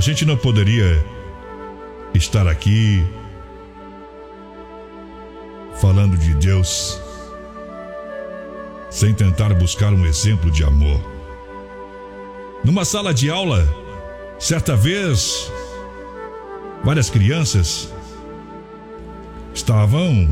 gente não poderia estar aqui falando de Deus sem tentar buscar um exemplo de amor. Numa sala de aula, certa vez, várias crianças estavam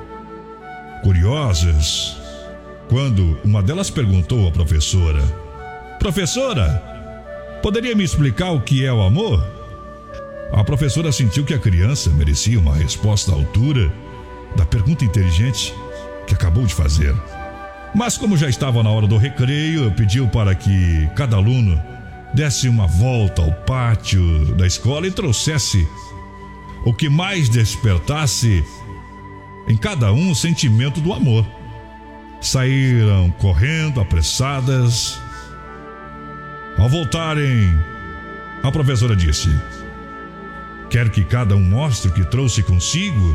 curiosas quando uma delas perguntou à professora: Professora, poderia me explicar o que é o amor? A professora sentiu que a criança merecia uma resposta à altura da pergunta inteligente que acabou de fazer. Mas como já estava na hora do recreio, pediu para que cada aluno desse uma volta ao pátio da escola e trouxesse o que mais despertasse em cada um o sentimento do amor. Saíram correndo, apressadas. Ao voltarem, a professora disse: Quer que cada um mostre o que trouxe consigo?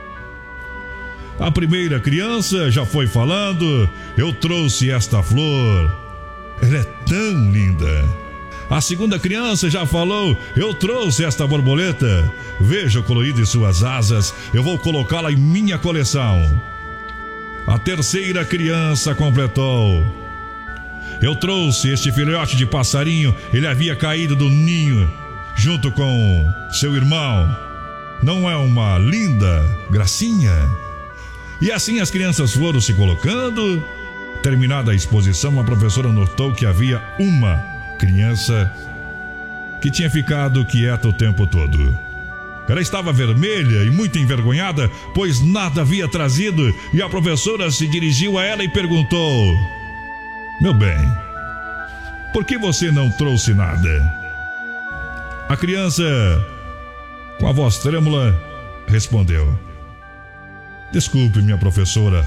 A primeira criança já foi falando: Eu trouxe esta flor, ela é tão linda. A segunda criança já falou: Eu trouxe esta borboleta, veja o colorido de suas asas, eu vou colocá-la em minha coleção. A terceira criança completou: Eu trouxe este filhote de passarinho, ele havia caído do ninho junto com seu irmão. Não é uma linda gracinha? E assim as crianças foram se colocando. Terminada a exposição, a professora notou que havia uma criança que tinha ficado quieta o tempo todo. Ela estava vermelha e muito envergonhada, pois nada havia trazido, e a professora se dirigiu a ela e perguntou: Meu bem, por que você não trouxe nada? A criança, com a voz trêmula, respondeu: Desculpe, minha professora.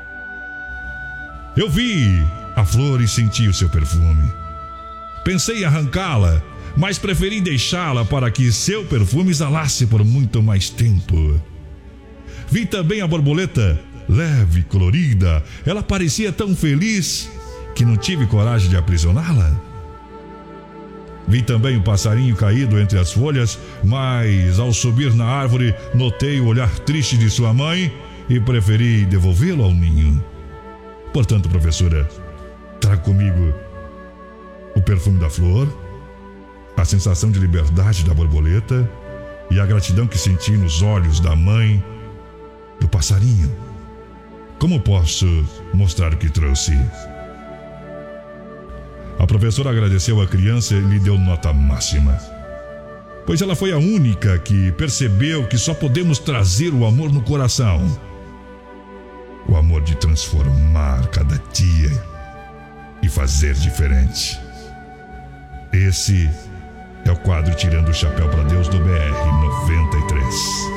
Eu vi a flor e senti o seu perfume. Pensei em arrancá-la, mas preferi deixá-la para que seu perfume exalasse por muito mais tempo. Vi também a borboleta, leve e colorida. Ela parecia tão feliz que não tive coragem de aprisioná-la. Vi também o passarinho caído entre as folhas, mas ao subir na árvore notei o olhar triste de sua mãe e preferi devolvê-lo ao ninho. Portanto, professora, traga comigo o perfume da flor, a sensação de liberdade da borboleta e a gratidão que senti nos olhos da mãe do passarinho. Como posso mostrar o que trouxe? A professora agradeceu a criança e lhe deu nota máxima, pois ela foi a única que percebeu que só podemos trazer o amor no coração. O amor de transformar cada dia e fazer diferente. Esse é o quadro Tirando o Chapéu para Deus do BR 93.